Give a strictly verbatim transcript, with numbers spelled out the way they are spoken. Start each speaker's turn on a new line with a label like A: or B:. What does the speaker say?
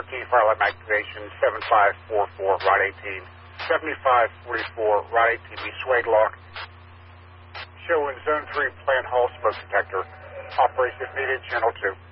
A: fourteen, fire alarm activation, seven five four four, rod eighteen, seventy-five forty-four, rod eighteen, be swayed lock. Show in zone three, plant hall smoke detector. Operation if needed, channel two.